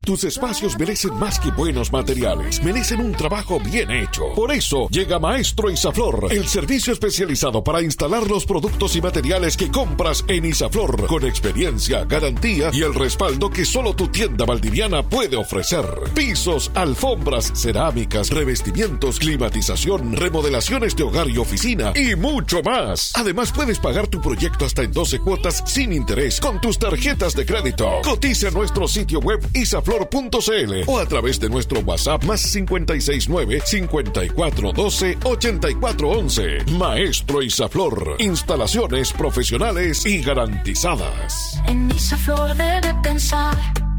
Tus espacios merecen más que buenos materiales, merecen un trabajo bien hecho. Por eso llega Maestro Isaflor, el servicio especializado para instalar los productos y materiales que compras en Isaflor, con experiencia, garantía y el respaldo que solo tu tienda valdiviana puede ofrecer. Pisos, alfombras, cerámicas, revestimientos, climatización, remodelaciones de hogar y oficina y mucho más. Además, puedes pagar tu proyecto hasta en 12 cuotas sin interés con tus tarjetas de crédito. Cotiza en nuestro sitio web isaflor.cl o a través de nuestro WhatsApp más 569-5412-8411. Maestro Isaflor, instalaciones profesionales y garantizadas. En Isaflor debe pensar.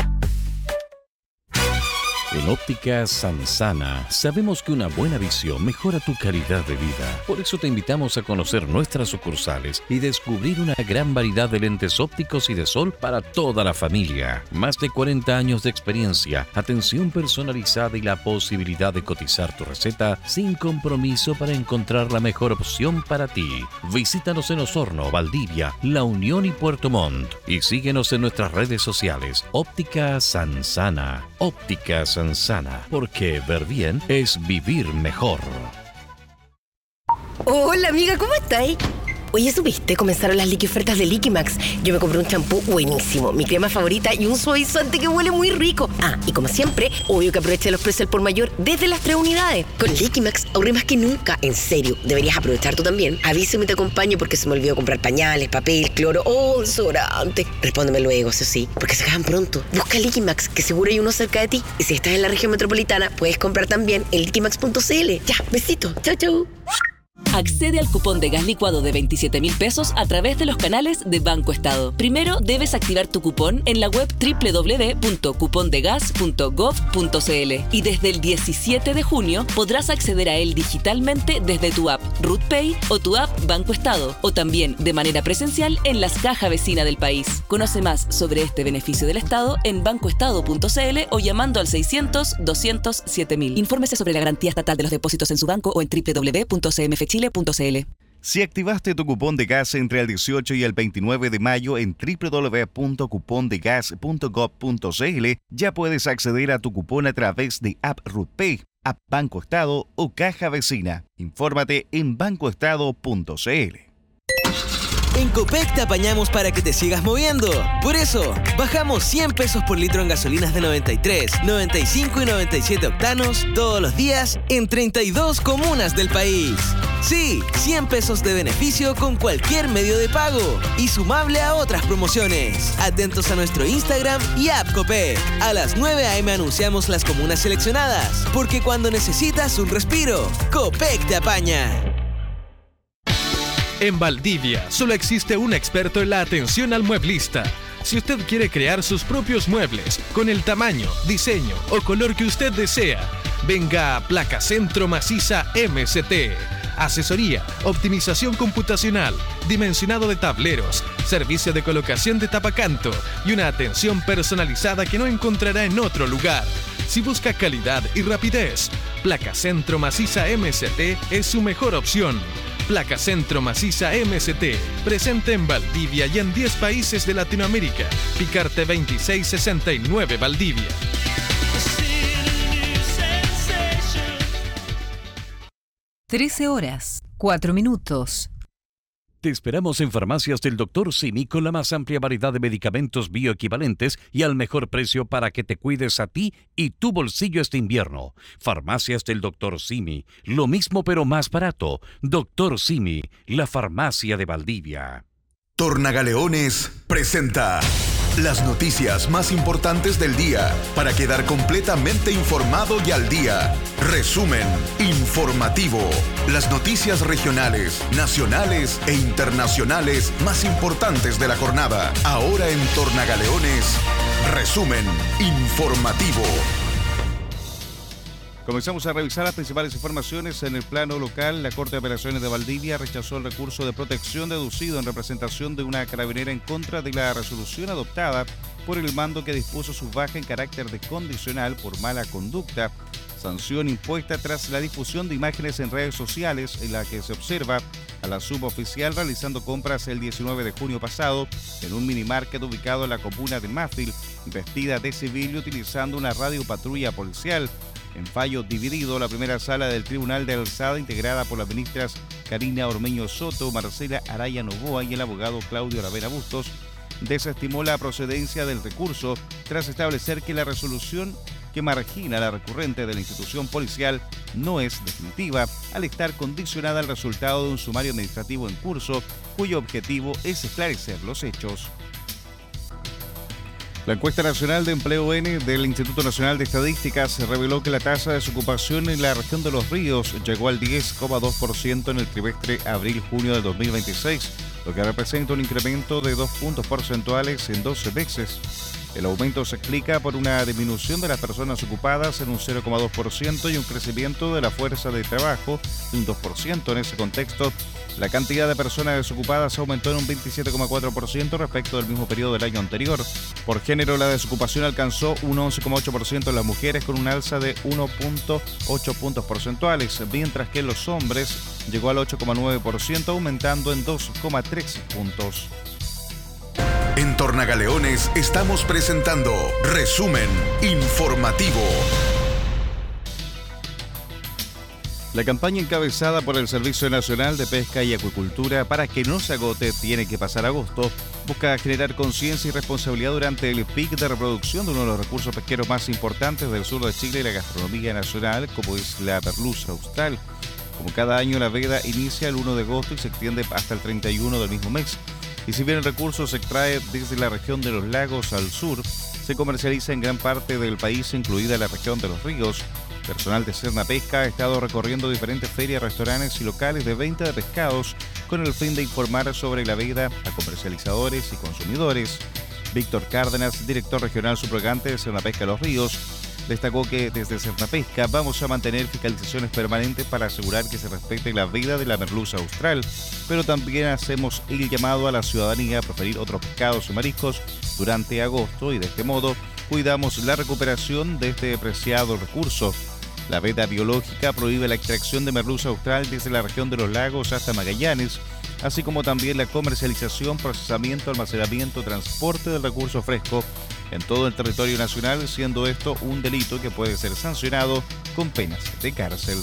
En Óptica Sansana sabemos que una buena visión mejora tu calidad de vida. Por eso te invitamos a conocer nuestras sucursales y descubrir una gran variedad de lentes ópticos y de sol para toda la familia. Más de 40 años de experiencia, atención personalizada y la posibilidad de cotizar tu receta sin compromiso para encontrar la mejor opción para ti. Visítanos en Osorno, Valdivia, La Unión y Puerto Montt. Y síguenos en nuestras redes sociales. Óptica Sansana. Óptica Sansana, porque ver bien es vivir mejor. Hola amiga, ¿cómo estáis? Oye, ¿supiste? Comenzaron las liquiofertas de Liquimax. Yo me compré un champú buenísimo, mi crema favorita y un suavizante que huele muy rico. Ah, y como siempre, obvio que aproveché los precios al por mayor desde las 3 unidades. Con Liquimax ahorré más que nunca. En serio, deberías aprovechar tú también. Avísame y te acompaño porque se me olvidó comprar pañales, papel, cloro o desodorante. Respóndeme luego, eso sí, porque se acaban pronto. Busca Liquimax, que seguro hay uno cerca de ti. Y si estás en la región metropolitana, puedes comprar también en liquimax.cl. Ya, besito. Chau, chau. Accede al cupón de gas licuado de 27.000 pesos a través de los canales de Banco Estado. Primero debes activar tu cupón en la web www.cupondegas.gov.cl y desde el 17 de junio podrás acceder a él digitalmente desde tu app RootPay o tu app Banco Estado o también de manera presencial en las cajas vecinas del país. Conoce más sobre este beneficio del Estado en bancoestado.cl o llamando al 600-200-7000. Infórmese sobre la garantía estatal de los depósitos en su banco o en www.cmfchile.cl. Si activaste tu cupón de gas entre el 18 y el 29 de mayo en www.cupondegas.gov.cl, ya puedes acceder a tu cupón a través de App RootPay, App Banco Estado o Caja Vecina. Infórmate en bancoestado.cl. En Copec te apañamos para que te sigas moviendo. Por eso, bajamos 100 pesos por litro en gasolinas de 93, 95 y 97 octanos todos los días en 32 comunas del país. Sí, 100 pesos de beneficio con cualquier medio de pago y sumable a otras promociones. Atentos a nuestro Instagram y app Copec. A las 9 a.m. anunciamos las comunas seleccionadas, porque cuando necesitas un respiro, Copec te apaña. En Valdivia solo existe un experto en la atención al mueblista. Si usted quiere crear sus propios muebles con el tamaño, diseño o color que usted desea, venga a Placa Centro Maciza MST. Asesoría, optimización computacional, dimensionado de tableros, servicio de colocación de tapacanto y una atención personalizada que no encontrará en otro lugar. Si busca calidad y rapidez, Placa Centro Maciza MST es su mejor opción. Placa Centro Maciza MST, presente en Valdivia y en 10 países de Latinoamérica. Picarte 2669 Valdivia. 13:04. Te esperamos en Farmacias del Dr. Simi con la más amplia variedad de medicamentos bioequivalentes y al mejor precio para que te cuides a ti y tu bolsillo este invierno. Farmacias del Dr. Simi, lo mismo pero más barato. Dr. Simi, la farmacia de Valdivia. Tornagaleones presenta las noticias más importantes del día para quedar completamente informado y al día. Resumen informativo. Las noticias regionales, nacionales e internacionales más importantes de la jornada. Ahora en Tornagaleones, resumen informativo. Comenzamos a revisar las principales informaciones. En el plano local, la Corte de Apelaciones de Valdivia rechazó el recurso de protección deducido en representación de una carabinera en contra de la resolución adoptada por el mando que dispuso su baja en carácter de condicional por mala conducta, sanción impuesta tras la difusión de imágenes en redes sociales en la que se observa a la suboficial realizando compras el 19 de junio pasado en un minimarket ubicado en la comuna de Mafil, vestida de civil y utilizando una radiopatrulla policial. En fallo dividido, la primera sala del Tribunal de Alzada, integrada por las ministras Karina Ormeño Soto, Marcela Araya Novoa y el abogado Claudio Aravena Bustos, desestimó la procedencia del recurso tras establecer que la resolución que margina la recurrente de la institución policial no es definitiva, al estar condicionada al resultado de un sumario administrativo en curso, cuyo objetivo es esclarecer los hechos. La encuesta nacional de empleo N del Instituto Nacional de Estadísticas reveló que la tasa de desocupación en la región de Los Ríos llegó al 10,2% en el trimestre abril-junio del 2026, lo que representa un incremento de 2 puntos porcentuales en 12 meses. El aumento se explica por una disminución de las personas ocupadas en un 0,2% y un crecimiento de la fuerza de trabajo de un 2%. En ese contexto, la cantidad de personas desocupadas aumentó en un 27,4% respecto del mismo periodo del año anterior. Por género, la desocupación alcanzó un 11,8% en las mujeres, con un alza de 1,8 puntos porcentuales, mientras que en los hombres llegó al 8,9%, aumentando en 2,3 puntos. En Tornagaleones estamos presentando Resumen Informativo. La campaña encabezada por el Servicio Nacional de Pesca y Acuicultura para que no se agote tiene que pasar agosto busca generar conciencia y responsabilidad durante el pic de reproducción de uno de los recursos pesqueros más importantes del sur de Chile y la gastronomía nacional, como es la merluza austral. Como cada año, la veda inicia el 1 de agosto y se extiende hasta el 31 del mismo mes. Y si bien el recurso se extrae desde la región de los lagos al sur, se comercializa en gran parte del país, incluida la región de los ríos. Personal de Serna Pesca ha estado recorriendo diferentes ferias, restaurantes y locales de venta de pescados con el fin de informar sobre la veda a comercializadores y consumidores. Víctor Cárdenas, director regional subrogante de Serna Pesca Los Ríos, destacó que desde Serna Pesca vamos a mantener fiscalizaciones permanentes para asegurar que se respete la veda de la merluza austral, pero también hacemos el llamado a la ciudadanía a preferir otros pescados y mariscos durante agosto y de este modo cuidamos la recuperación de este preciado recurso. La veda biológica prohíbe la extracción de merluza austral desde la región de los lagos hasta Magallanes, así como también la comercialización, procesamiento, almacenamiento, transporte del recurso fresco en todo el territorio nacional, siendo esto un delito que puede ser sancionado con penas de cárcel.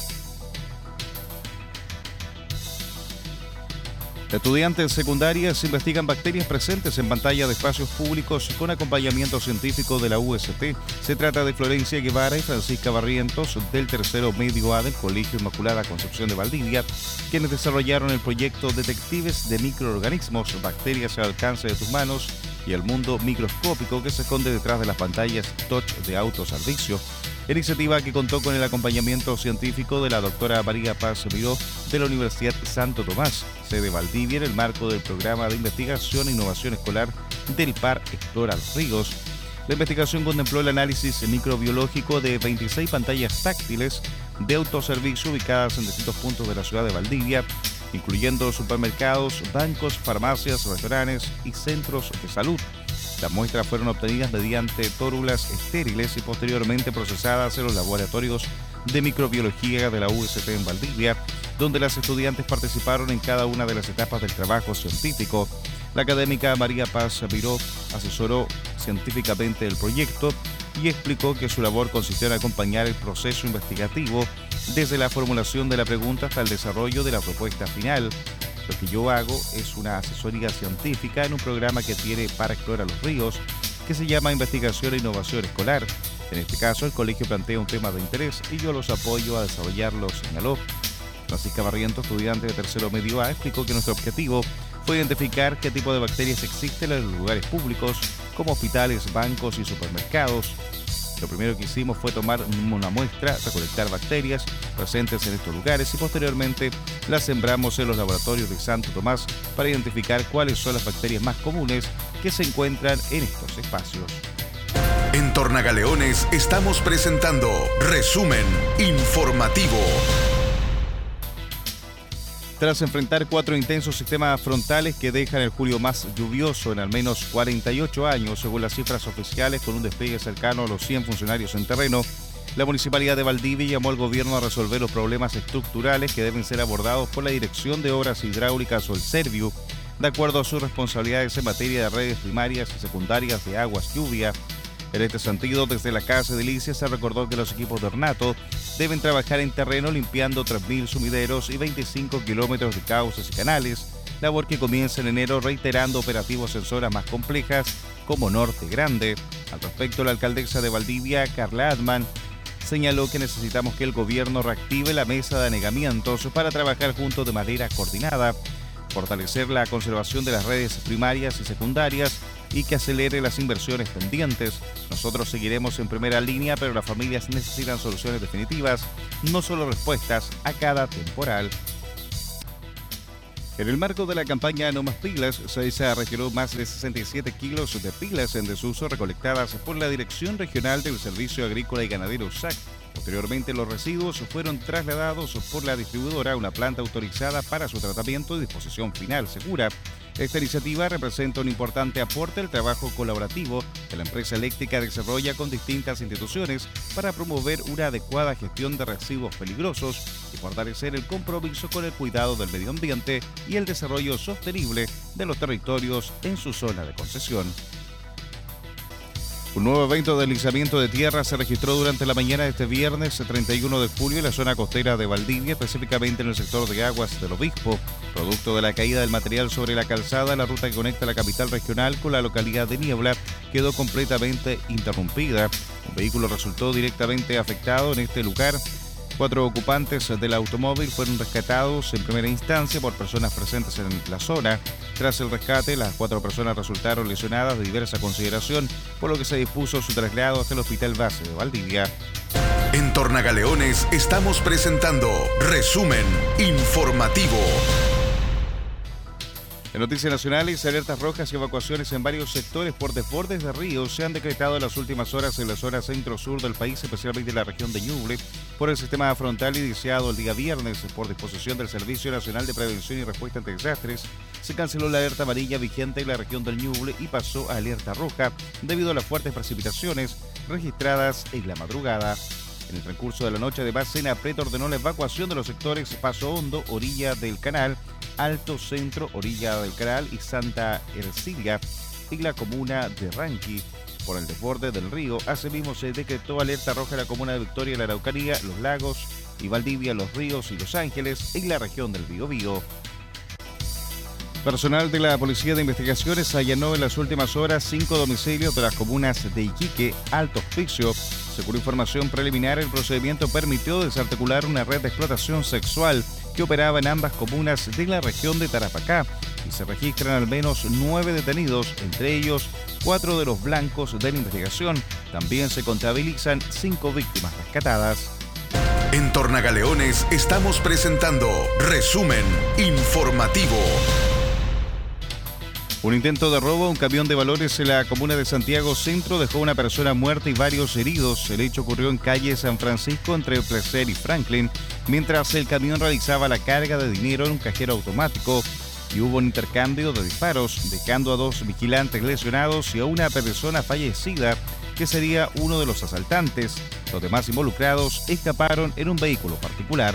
Estudiantes secundarias investigan bacterias presentes en pantalla de espacios públicos con acompañamiento científico de la UST. Se trata de Florencia Guevara y Francisca Barrientos del tercero medio A del Colegio Inmaculada Concepción de Valdivia, quienes desarrollaron el proyecto Detectives de Microorganismos, Bacterias al alcance de tus manos y el mundo microscópico que se esconde detrás de las pantallas touch de autoservicio. Iniciativa que contó con el acompañamiento científico de la doctora María Paz Miró de la Universidad Santo Tomás, sede Valdivia, en el marco del programa de investigación e innovación escolar del PAR Explora los Ríos. La investigación contempló el análisis microbiológico de 26 pantallas táctiles de autoservicio ubicadas en distintos puntos de la ciudad de Valdivia, incluyendo supermercados, bancos, farmacias, restaurantes y centros de salud. Las muestras fueron obtenidas mediante tórulas estériles y posteriormente procesadas en los laboratorios de microbiología de la UST en Valdivia, donde las estudiantes participaron en cada una de las etapas del trabajo científico. La académica María Paz Miró asesoró científicamente el proyecto y explicó que su labor consistió en acompañar el proceso investigativo desde la formulación de la pregunta hasta el desarrollo de la propuesta final. Lo que yo hago es una asesoría científica en un programa que tiene para Explora los Ríos, que se llama Investigación e Innovación Escolar. En este caso, el colegio plantea un tema de interés y yo los apoyo a desarrollarlo, señaló. Francisca Barrientos, estudiante de tercero medio A, explicó que nuestro objetivo fue identificar qué tipo de bacterias existen en los lugares públicos, como hospitales, bancos y supermercados. Lo primero que hicimos fue tomar una muestra, recolectar bacterias presentes en estos lugares y posteriormente las sembramos en los laboratorios de Santo Tomás para identificar cuáles son las bacterias más comunes que se encuentran en estos espacios. En Tornagaleones estamos presentando Resumen Informativo. Tras enfrentar 4 intensos sistemas frontales que dejan el julio más lluvioso en al menos 48 años, según las cifras oficiales, con un despliegue cercano a los 100 funcionarios en terreno, la Municipalidad de Valdivia llamó al gobierno a resolver los problemas estructurales que deben ser abordados por la Dirección de Obras Hidráulicas o el Serviu, de acuerdo a sus responsabilidades en materia de redes primarias y secundarias de aguas lluvia. En este sentido, desde la Casa de Delicias se recordó que los equipos de ornato deben trabajar en terreno limpiando 3.000 sumideros y 25 kilómetros de cauces y canales, labor que comienza en enero reiterando operativos en zonas más complejas como Norte Grande. Al respecto, la alcaldesa de Valdivia, Carla Adman, señaló que necesitamos que el gobierno reactive la mesa de anegamientos para trabajar juntos de manera coordinada, fortalecer la conservación de las redes primarias y secundarias y que acelere las inversiones pendientes. Nosotros seguiremos en primera línea, pero las familias necesitan soluciones definitivas, no solo respuestas a cada temporal. En el marco de la campaña No Más Pilas, SAESA retiró más de 67 kilos de pilas en desuso recolectadas por la Dirección Regional del Servicio Agrícola y Ganadero SAC. Posteriormente, los residuos fueron trasladados por la distribuidora a una planta autorizada para su tratamiento y disposición final segura. Esta iniciativa representa un importante aporte al trabajo colaborativo que la empresa eléctrica desarrolla con distintas instituciones para promover una adecuada gestión de residuos peligrosos y fortalecer el compromiso con el cuidado del medio ambiente y el desarrollo sostenible de los territorios en su zona de concesión. Un nuevo evento de deslizamiento de tierra se registró durante la mañana de este viernes 31 de julio en la zona costera de Valdivia, específicamente en el sector de Aguas del Obispo. Producto de la caída del material sobre la calzada, la ruta que conecta la capital regional con la localidad de Niebla quedó completamente interrumpida. Un vehículo resultó directamente afectado en este lugar. 4 ocupantes del automóvil fueron rescatados en primera instancia por personas presentes en la zona. Tras el rescate, las 4 personas resultaron lesionadas de diversa consideración, por lo que se dispuso su traslado hasta el Hospital Base de Valdivia. En Tornagaleones estamos presentando Resumen Informativo. En noticias nacionales, alertas rojas y evacuaciones en varios sectores por desbordes de ríos se han decretado en las últimas horas en la zona centro-sur del país, especialmente en la región de Ñuble, por el sistema frontal iniciado el día viernes. Por disposición del Servicio Nacional de Prevención y Respuesta ante Desastres, se canceló la alerta amarilla vigente en la región del Ñuble y pasó a alerta roja debido a las fuertes precipitaciones registradas en la madrugada. En el transcurso de la noche, además, SENAPRED ordenó la evacuación de los sectores Paso Hondo, orilla del canal, Alto Centro, orilla del canal y Santa Ercilia, en la comuna de Ranqui. Por el desborde del río, asimismo se decretó alerta roja en la comuna de Victoria, la Araucanía, Los Lagos y Valdivia, Los Ríos y Los Ángeles, en la región del Biobío. Personal de la Policía de Investigaciones allanó en las últimas horas 5 domicilios de las comunas de Iquique, Alto Hospicio. Según información preliminar, el procedimiento permitió desarticular una red de explotación sexual que operaba en ambas comunas de la región de Tarapacá y se registran al menos 9 detenidos, entre ellos 4 de los blancos de la investigación. También se contabilizan 5 víctimas rescatadas. En Tornagaleones estamos presentando Resumen Informativo. Un intento de robo a un camión de valores en la comuna de Santiago Centro dejó una persona muerta y varios heridos. El hecho ocurrió en calle San Francisco entre Placer y Franklin, mientras el camión realizaba la carga de dinero en un cajero automático y hubo un intercambio de disparos, dejando a 2 vigilantes lesionados y a una persona fallecida, que sería uno de los asaltantes. Los demás involucrados escaparon en un vehículo particular.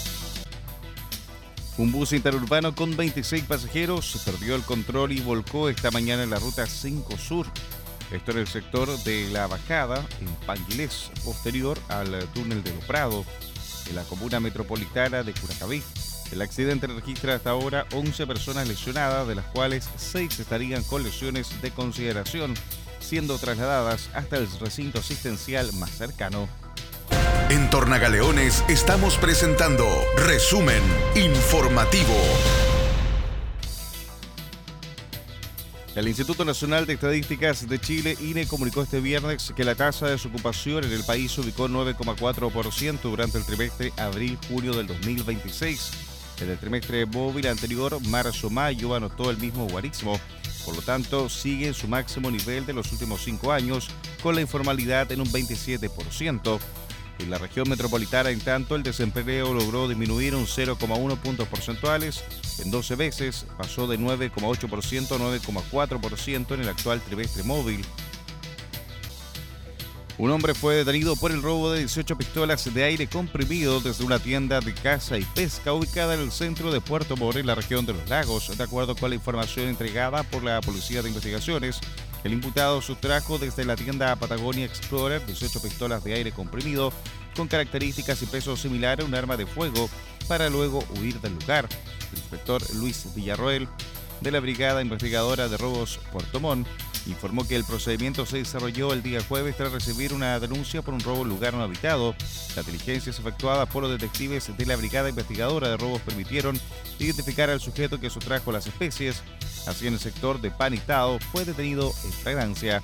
Un bus interurbano con 26 pasajeros perdió el control y volcó esta mañana en la ruta 5 Sur. Esto en el sector de La Bajada, en Panguilés, posterior al túnel de Lo Prado, en la comuna metropolitana de Curacaví. El accidente registra hasta ahora 11 personas lesionadas, de las cuales 6 estarían con lesiones de consideración, siendo trasladadas hasta el recinto asistencial más cercano. En Tornagaleones estamos presentando Resumen Informativo. El Instituto Nacional de Estadísticas de Chile, INE, comunicó este viernes que la tasa de desocupación en el país se ubicó en 9,4% durante el trimestre abril-junio del 2026. En el trimestre móvil anterior, marzo-mayo, anotó el mismo guarismo. Por lo tanto, sigue en su máximo nivel de los últimos 5 años, con la informalidad en un 27%. En la región metropolitana, en tanto, el desempleo logró disminuir un 0,1 puntos porcentuales en 12 meses, pasó de 9,8% a 9,4% en el actual trimestre móvil. Un hombre fue detenido por el robo de 18 pistolas de aire comprimido desde una tienda de caza y pesca ubicada en el centro de Puerto Montt, en la región de Los Lagos. De acuerdo con la información entregada por la Policía de Investigaciones, El imputado sustrajo desde la tienda Patagonia Explorer 18 pistolas de aire comprimido con características y peso similar a un arma de fuego para luego huir del lugar. El inspector Luis Villarroel, de la Brigada Investigadora de Robos Puerto Montt, informó que el procedimiento se desarrolló el día jueves tras recibir una denuncia por un robo en lugar no habitado. Las diligencias efectuadas por los detectives de la Brigada Investigadora de Robos permitieron identificar al sujeto que sustrajo las especies. Así, en el sector de Panitao fue detenido en flagrancia.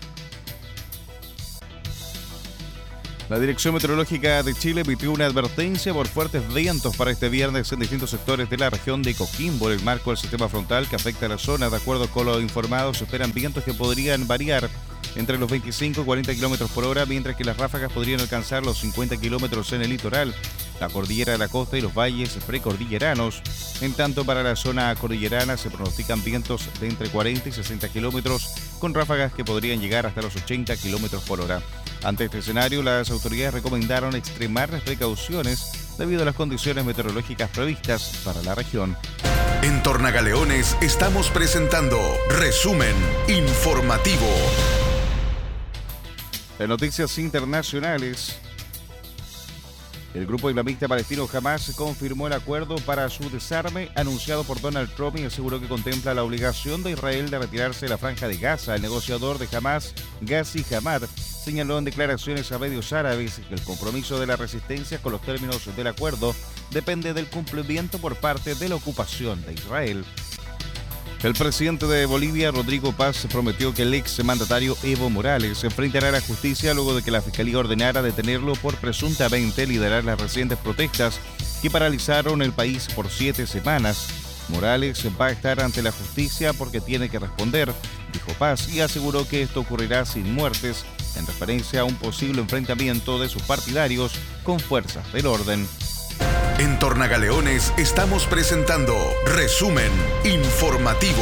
La Dirección Meteorológica de Chile emitió una advertencia por fuertes vientos para este viernes en distintos sectores de la región de Coquimbo, en el marco del sistema frontal que afecta a la zona. De acuerdo con lo informado, se esperan vientos que podrían variar entre los 25 y 40 kilómetros por hora, mientras que las ráfagas podrían alcanzar los 50 kilómetros en el litoral, la cordillera de la costa y los valles precordilleranos. En tanto, para la zona cordillerana se pronostican vientos de entre 40 y 60 kilómetros, con ráfagas que podrían llegar hasta los 80 kilómetros por hora. Ante este escenario, las autoridades recomendaron extremar las precauciones debido a las condiciones meteorológicas previstas para la región. En Tornagaleones estamos presentando Resumen Informativo. En noticias internacionales, el grupo islamista palestino Hamas confirmó el acuerdo para su desarme anunciado por Donald Trump y aseguró que contempla la obligación de Israel de retirarse de la Franja de Gaza. El negociador de Hamas, Ghazi Hamad, señaló en declaraciones a medios árabes que el compromiso de la resistencia con los términos del acuerdo depende del cumplimiento por parte de la ocupación de Israel. El presidente de Bolivia, Rodrigo Paz, prometió que el ex mandatario Evo Morales se enfrentará a la justicia luego de que la fiscalía ordenara detenerlo por presuntamente liderar las recientes protestas que paralizaron el país por 7 semanas. Morales va a estar ante la justicia porque tiene que responder, dijo Paz, y aseguró que esto ocurrirá sin muertes, en referencia a un posible enfrentamiento de sus partidarios con fuerzas del orden. En Tornagaleones estamos presentando Resumen Informativo.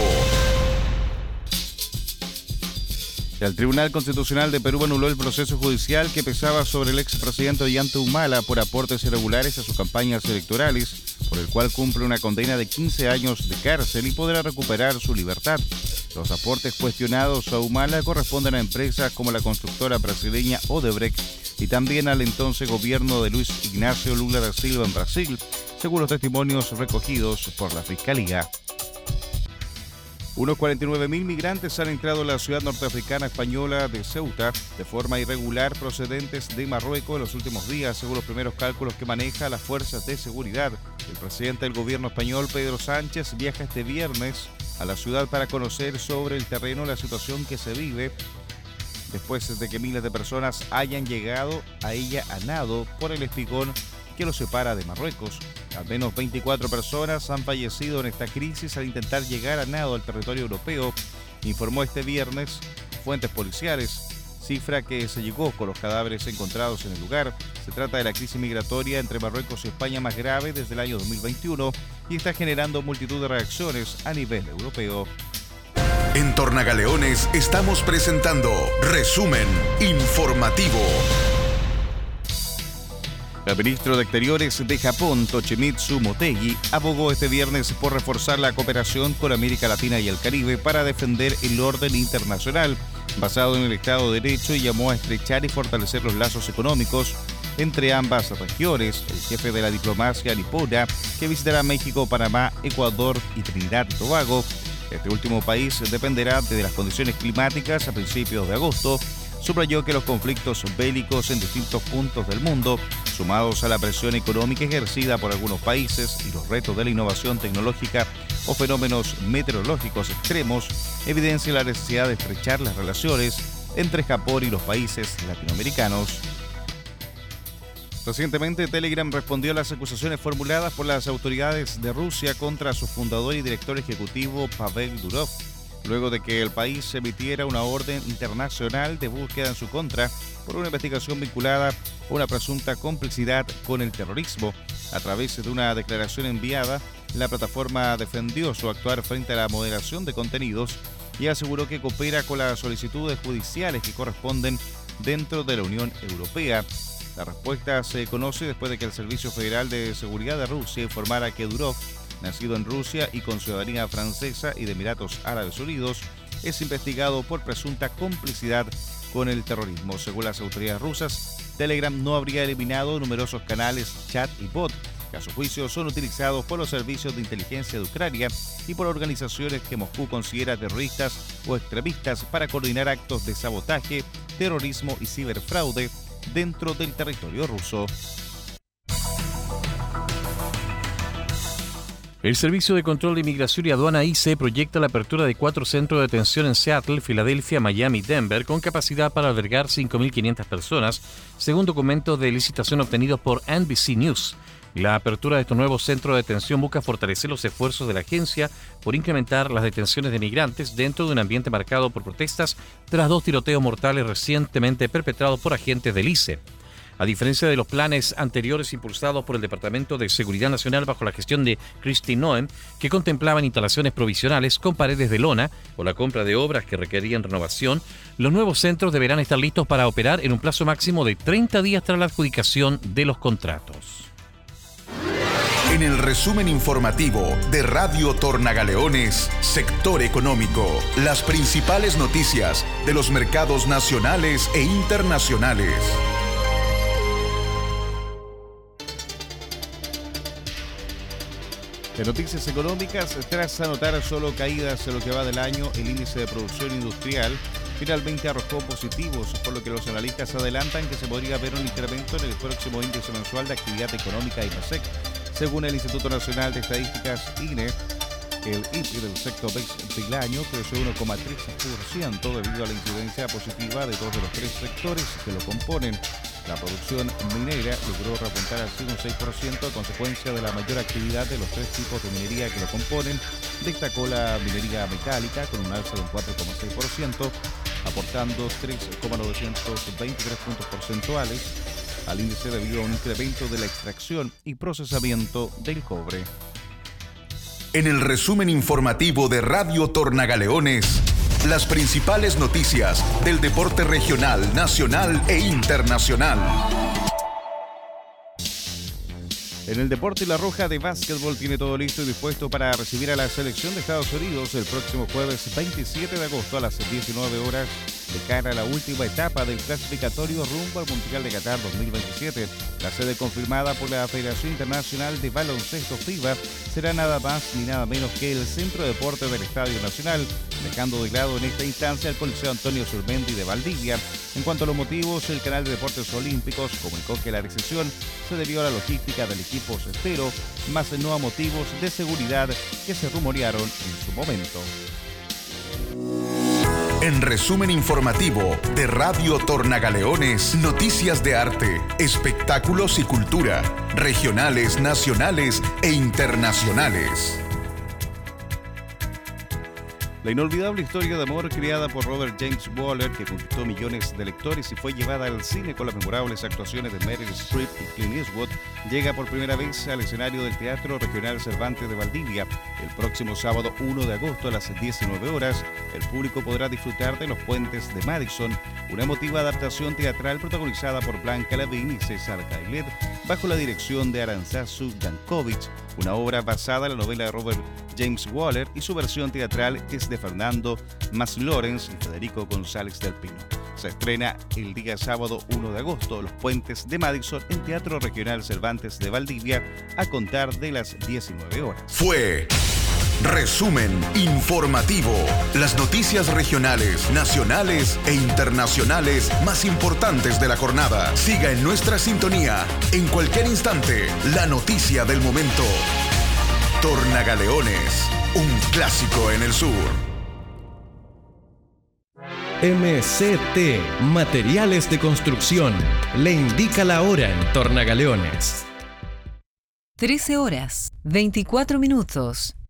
El Tribunal Constitucional de Perú anuló el proceso judicial que pesaba sobre el expresidente Ollanta Humala por aportes irregulares a sus campañas electorales, por el cual cumple una condena de 15 años de cárcel y podrá recuperar su libertad. Los aportes cuestionados a Humala corresponden a empresas como la constructora brasileña Odebrecht y también al entonces gobierno de Luis Ignacio Lula da Silva en Brasil, según los testimonios recogidos por la Fiscalía. Unos 49.000 migrantes han entrado en la ciudad norteafricana española de Ceuta de forma irregular procedentes de Marruecos en los últimos días, según los primeros cálculos que maneja las fuerzas de seguridad. El presidente del gobierno español, Pedro Sánchez, viaja este viernes a la ciudad para conocer sobre el terreno la situación que se vive después de que miles de personas hayan llegado a ella a nado por el espigón que los separa de Marruecos. Al menos 24 personas han fallecido en esta crisis al intentar llegar a nado al territorio europeo, informó este viernes fuentes policiales, cifra que se llegó con los cadáveres encontrados en el lugar. Se trata de la crisis migratoria entre Marruecos y España más grave desde el año 2021 y está generando multitud de reacciones a nivel europeo. En Tornagaleones estamos presentando Resumen Informativo. El ministro de Exteriores de Japón, Toshimitsu Motegi, abogó este viernes por reforzar la cooperación con América Latina y el Caribe para defender el orden internacional basado en el Estado de Derecho y llamó a estrechar y fortalecer los lazos económicos entre ambas regiones. El jefe de la diplomacia nipona, que visitará México, Panamá, Ecuador y Trinidad y Tobago, este último país dependerá de las condiciones climáticas a principios de agosto, subrayó que los conflictos bélicos en distintos puntos del mundo, sumados a la presión económica ejercida por algunos países y los retos de la innovación tecnológica o fenómenos meteorológicos extremos, evidencian la necesidad de estrechar las relaciones entre Japón y los países latinoamericanos. Recientemente, Telegram respondió a las acusaciones formuladas por las autoridades de Rusia contra su fundador y director ejecutivo Pavel Durov, luego de que el país emitiera una orden internacional de búsqueda en su contra por una investigación vinculada a una presunta complicidad con el terrorismo. A través de una declaración enviada, la plataforma defendió su actuar frente a la moderación de contenidos y aseguró que coopera con las solicitudes judiciales que corresponden dentro de la Unión Europea. La respuesta se conoce después de que el Servicio Federal de Seguridad de Rusia informara que Durov, nacido en Rusia y con ciudadanía francesa y de Emiratos Árabes Unidos, es investigado por presunta complicidad con el terrorismo. Según las autoridades rusas, Telegram no habría eliminado numerosos canales, chat y bot, que a su juicio son utilizados por los servicios de inteligencia de Ucrania y por organizaciones que Moscú considera terroristas o extremistas para coordinar actos de sabotaje, terrorismo y ciberfraude dentro del territorio ruso. El Servicio de Control de Inmigración y Aduana ICE proyecta la apertura de 4 centros de detención en Seattle, Filadelfia, Miami y Denver, con capacidad para albergar 5.500 personas, según documentos de licitación obtenidos por NBC News. La apertura de estos nuevos centros de detención busca fortalecer los esfuerzos de la agencia por incrementar las detenciones de migrantes dentro de un ambiente marcado por protestas tras 2 tiroteos mortales recientemente perpetrados por agentes del ICE. A diferencia de los planes anteriores impulsados por el Departamento de Seguridad Nacional bajo la gestión de Kristi Noem, que contemplaban instalaciones provisionales con paredes de lona o la compra de obras que requerían renovación, los nuevos centros deberán estar listos para operar en un plazo máximo de 30 días tras la adjudicación de los contratos. En el resumen informativo de Radio Tornagaleones, Sector Económico, las principales noticias de los mercados nacionales e internacionales. De noticias económicas, tras anotar solo caídas en lo que va del año, el índice de producción industrial finalmente arrojó positivos, por lo que los analistas adelantan que se podría ver un incremento en el próximo índice mensual de actividad económica INASEC. Según el Instituto Nacional de Estadísticas INE, el IPI del sector del año creció 1,3% debido a la incidencia positiva de 2 de los 3 sectores que lo componen. La producción minera logró repuntar así un 6% a consecuencia de la mayor actividad de los 3 tipos de minería que lo componen. Destacó la minería metálica con un alza de un 4,6%, aportando 3,923 puntos porcentuales al índice debido a un incremento de la extracción y procesamiento del cobre. En el resumen informativo de Radio Tornagaleones, las principales noticias del deporte regional, nacional e internacional. En el deporte, la Roja de básquetbol tiene todo listo y dispuesto para recibir a la selección de Estados Unidos el próximo jueves 27 de agosto a las 19 horas de cara a la última etapa del clasificatorio rumbo al Mundial de Qatar 2027. La sede confirmada por la Federación Internacional de Baloncesto FIBA será nada más ni nada menos que el Centro de Deportes del Estadio Nacional, dejando de lado en esta instancia el Coliseo Antonio Surmendi de Valdivia. En cuanto a los motivos, el Canal de Deportes Olímpicos comunicó que la decisión se debió a la logística del equipo cestero, más no a motivos de seguridad que se rumorearon en su momento. En resumen informativo de Radio Tornagaleones, noticias de arte, espectáculos y cultura, regionales, nacionales e internacionales. La inolvidable historia de amor creada por Robert James Waller, que conquistó millones de lectores y fue llevada al cine con las memorables actuaciones de Meryl Streep y Clint Eastwood, llega por primera vez al escenario del Teatro Regional Cervantes de Valdivia. El próximo sábado 1 de agosto a las 19 horas, el público podrá disfrutar de Los Puentes de Madison, una emotiva adaptación teatral protagonizada por Blanca Lavín y César Caillet, bajo la dirección de Aranzazu Dankovich, una obra basada en la novela de Robert James Waller, y su versión teatral es de Fernando Mas Lorenz y Federico González del Pino. Se estrena el día sábado 1 de agosto, Los Puentes de Madison, en Teatro Regional Cervantes de Valdivia, a contar de las 19 horas. Fue Resumen Informativo. Las noticias regionales, nacionales e internacionales más importantes de la jornada. Siga en nuestra sintonía. En cualquier instante, la noticia del momento. Tornagaleones, un clásico en el sur. MCT, Materiales de Construcción, le indica la hora en Tornagaleones. 13 horas, 24 minutos.